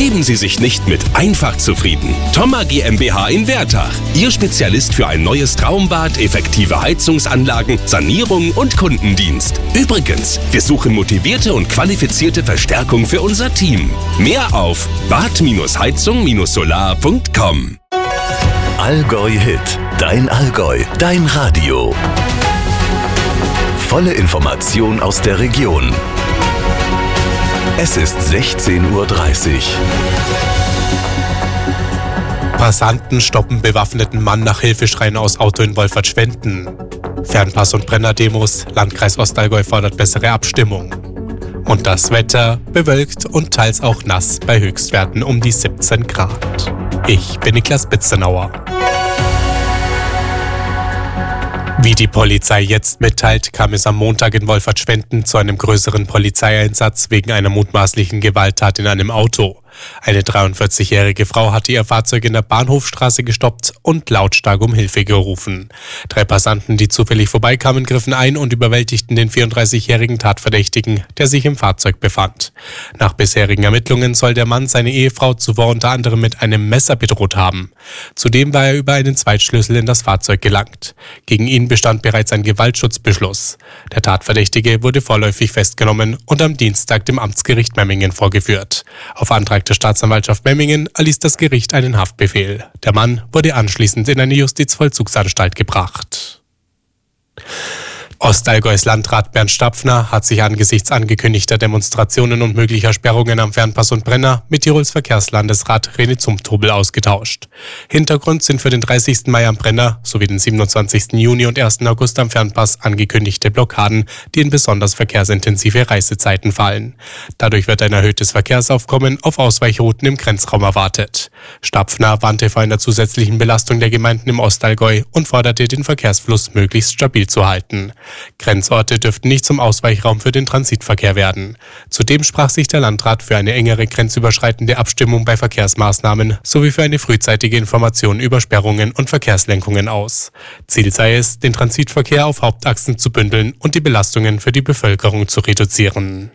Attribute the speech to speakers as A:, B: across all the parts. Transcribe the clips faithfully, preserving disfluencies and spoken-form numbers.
A: Geben Sie sich nicht mit einfach zufrieden. Thoma GmbH in Wertach. Ihr Spezialist für ein neues Traumbad, effektive Heizungsanlagen, Sanierung und Kundendienst. Übrigens, wir suchen motivierte und qualifizierte Verstärkung für unser Team. Mehr auf bad heizung solar punkt com.
B: Allgäu Hit. Dein Allgäu. Dein Radio. Volle Information aus der Region. Es ist sechzehn Uhr dreißig.
C: Passanten stoppen bewaffneten Mann nach Hilfeschreien aus Auto in Wolfertschwenden. Fernpass- und Brenner-Demos, Landkreis Ostallgäu fordert bessere Abstimmung. Und das Wetter bewölkt und teils auch nass bei Höchstwerten um die siebzehn Grad. Ich bin Niklas Bitzenauer. Wie die Polizei jetzt mitteilt, kam es am Montag in Wolfertschwenden zu einem größeren Polizeieinsatz wegen einer mutmaßlichen Gewalttat in einem Auto. Eine dreiundvierzigjährige Frau hatte ihr Fahrzeug in der Bahnhofstraße gestoppt und lautstark um Hilfe gerufen. Drei Passanten, die zufällig vorbeikamen, griffen ein und überwältigten den vierunddreißigjährigen Tatverdächtigen, der sich im Fahrzeug befand. Nach bisherigen Ermittlungen soll der Mann seine Ehefrau zuvor unter anderem mit einem Messer bedroht haben. Zudem war er über einen Zweitschlüssel in das Fahrzeug gelangt. Gegen ihn bestand bereits ein Gewaltschutzbeschluss. Der Tatverdächtige wurde vorläufig festgenommen und am Dienstag dem Amtsgericht Memmingen vorgeführt. Auf Antrag der Staatsanwaltschaft Memmingen erließ das Gericht einen Haftbefehl. Der Mann wurde anschließend in eine Justizvollzugsanstalt gebracht. Ostallgäus Landrat Bernd Stapfner hat sich angesichts angekündigter Demonstrationen und möglicher Sperrungen am Fernpass und Brenner mit Tirols Verkehrslandesrat René Zumtobel ausgetauscht. Hintergrund sind für den dreißigsten Mai am Brenner sowie den siebenundzwanzigsten Juni und ersten August am Fernpass angekündigte Blockaden, die in besonders verkehrsintensive Reisezeiten fallen. Dadurch wird ein erhöhtes Verkehrsaufkommen auf Ausweichrouten im Grenzraum erwartet. Stapfner warnte vor einer zusätzlichen Belastung der Gemeinden im Ostallgäu und forderte, den Verkehrsfluss möglichst stabil zu halten. Grenzorte dürften nicht zum Ausweichraum für den Transitverkehr werden. Zudem sprach sich der Landrat für eine engere grenzüberschreitende Abstimmung bei Verkehrsmaßnahmen sowie für eine frühzeitige Information über Sperrungen und Verkehrslenkungen aus. Ziel sei es, den Transitverkehr auf Hauptachsen zu bündeln und die Belastungen für die Bevölkerung zu reduzieren.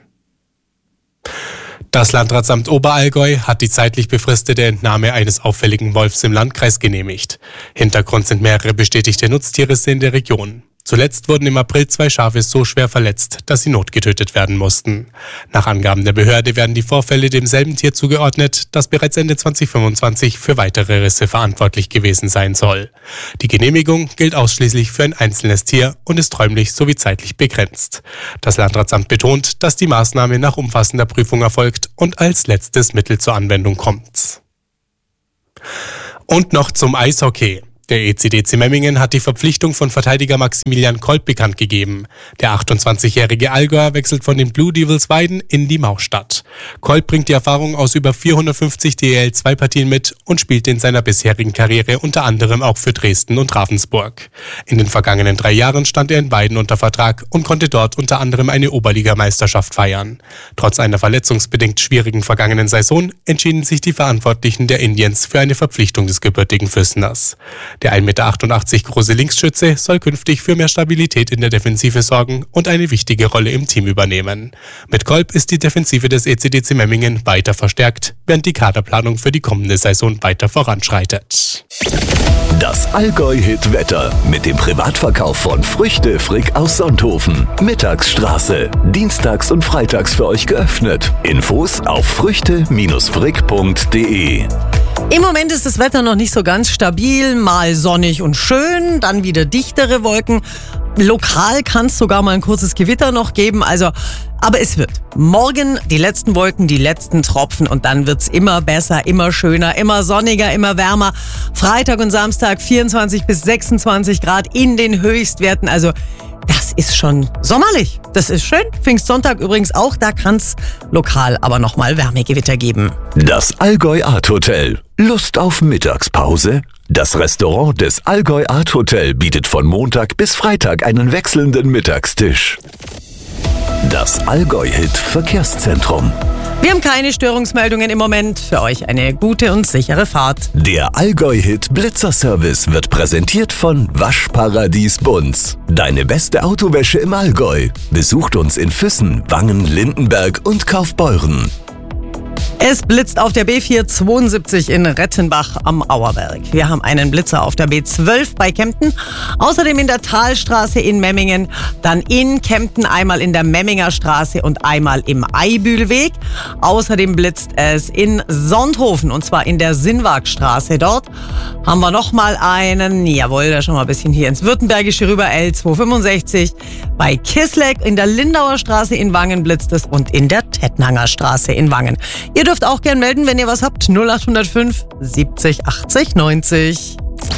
C: Das Landratsamt Oberallgäu hat die zeitlich befristete Entnahme eines auffälligen Wolfs im Landkreis genehmigt. Hintergrund sind mehrere bestätigte Nutztierrisse in der Region. Zuletzt wurden im April zwei Schafe so schwer verletzt, dass sie notgetötet werden mussten. Nach Angaben der Behörde werden die Vorfälle demselben Tier zugeordnet, das bereits Ende zweitausendfünfundzwanzig für weitere Risse verantwortlich gewesen sein soll. Die Genehmigung gilt ausschließlich für ein einzelnes Tier und ist räumlich sowie zeitlich begrenzt. Das Landratsamt betont, dass die Maßnahme nach umfassender Prüfung erfolgt und als letztes Mittel zur Anwendung kommt. Und noch zum Eishockey. Der E C D C Memmingen hat die Verpflichtung von Verteidiger Maximilian Kolb bekannt gegeben. Der achtundzwanzigjährige Allgäuer wechselt von den Blue Devils Weiden in die Maustadt. Kolb bringt die Erfahrung aus über vierhundertfünfzig D E L zwei Partien mit und spielte in seiner bisherigen Karriere unter anderem auch für Dresden und Ravensburg. In den vergangenen drei Jahren stand er in Weiden unter Vertrag und konnte dort unter anderem eine Oberligameisterschaft feiern. Trotz einer verletzungsbedingt schwierigen vergangenen Saison entschieden sich die Verantwortlichen der Indians für eine Verpflichtung des gebürtigen Füsseners. Der ein Meter achtundachtzig große Linksschütze soll künftig für mehr Stabilität in der Defensive sorgen und eine wichtige Rolle im Team übernehmen. Mit Kolb ist die Defensive des E C D C Memmingen weiter verstärkt, während die Kaderplanung für die kommende Saison weiter voranschreitet.
B: Das Allgäu-Hit-Wetter mit dem Privatverkauf von Früchte Frick aus Sonthofen. Mittagsstraße. Dienstags und freitags für euch geöffnet. Infos auf früchte frick punkt de.
D: Im Moment ist das Wetter noch nicht so ganz stabil, mal sonnig und schön, dann wieder dichtere Wolken. Lokal kann es sogar mal ein kurzes Gewitter noch geben, also, aber es wird. Morgen die letzten Wolken, die letzten Tropfen und dann wird's immer besser, immer schöner, immer sonniger, immer wärmer. Freitag und Samstag vierundzwanzig bis sechsundzwanzig Grad in den Höchstwerten, also das ist schon sommerlich. Das ist schön. Pfingstsonntag übrigens auch, da kann's lokal aber nochmal Wärmegewitter geben.
B: Das Allgäu Art Hotel. Lust auf Mittagspause? Das Restaurant des Allgäu Art Hotel bietet von Montag bis Freitag einen wechselnden Mittagstisch. Das Allgäu-Hit Verkehrszentrum.
D: Wir haben keine Störungsmeldungen im Moment. Für euch eine gute und sichere Fahrt.
B: Der Allgäu-Hit Blitzerservice wird präsentiert von Waschparadies Bunz. Deine beste Autowäsche im Allgäu. Besucht uns in Füssen, Wangen, Lindenberg und Kaufbeuren.
D: Es blitzt auf der B vierhundertzweiundsiebzig in Rettenbach am Auerberg. Wir haben einen Blitzer auf der B zwölf bei Kempten. Außerdem in der Talstraße in Memmingen. Dann in Kempten einmal in der Memminger Straße und einmal im Eibühlweg. Außerdem blitzt es in Sonthofen und zwar in der Sinnwagstraße. Dort haben wir nochmal einen, jawohl, da schauen wir ein bisschen hier ins Württembergische rüber, L zweihundertfünfundsechzig. Bei Kisleck in der Lindauer Straße in Wangen blitzt es und in der Tettnanger Straße in Wangen. Ihr dürft auch gern melden, wenn ihr was habt. null acht null fünf siebzig achtzig neunzig.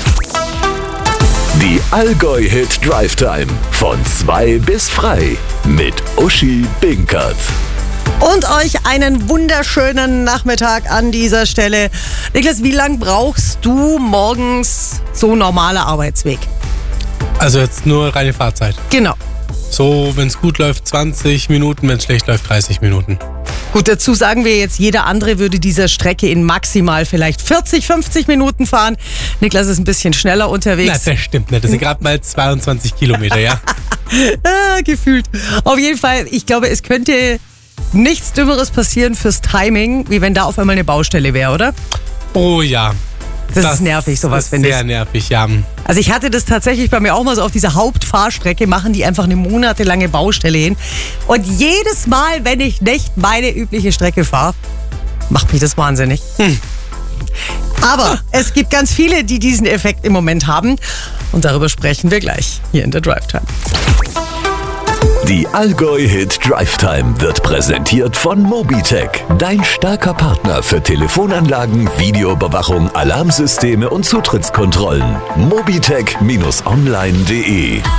B: Die Allgäu-Hit Drive Time von zwei bis frei mit Uschi Binkert.
D: Und euch einen wunderschönen Nachmittag an dieser Stelle. Niklas, wie lang brauchst du morgens so normaler Arbeitsweg?
C: Also jetzt nur reine Fahrzeit.
D: Genau.
C: So, wenn es gut läuft, zwanzig Minuten, wenn es schlecht läuft, dreißig Minuten.
D: Gut, dazu sagen wir jetzt, jeder andere würde diese Strecke in maximal vielleicht vierzig, fünfzig Minuten fahren. Niklas ist ein bisschen schneller unterwegs.
C: Na, das stimmt nicht. Das sind gerade mal zweiundzwanzig Kilometer, ja.
D: ah, gefühlt. Auf jeden Fall, ich glaube, es könnte nichts Dümmeres passieren fürs Timing, wie wenn da auf einmal eine Baustelle wäre, oder?
C: Oh ja.
D: Das, das ist nervig, sowas, finde ich.
C: Sehr nervig, ja.
D: Also ich hatte das tatsächlich bei mir auch mal so auf dieser Hauptfahrstrecke, machen die einfach eine monatelange Baustelle hin. Und jedes Mal, wenn ich nicht meine übliche Strecke fahre, macht mich das wahnsinnig. Hm. Aber es gibt ganz viele, die diesen Effekt im Moment haben. Und darüber sprechen wir gleich hier in der Drive Time.
B: Die Allgäu-Hit Drive Time wird präsentiert von Mobitech, dein starker Partner für Telefonanlagen, Videoüberwachung, Alarmsysteme und Zutrittskontrollen. mobitech Bindestrich online punkt de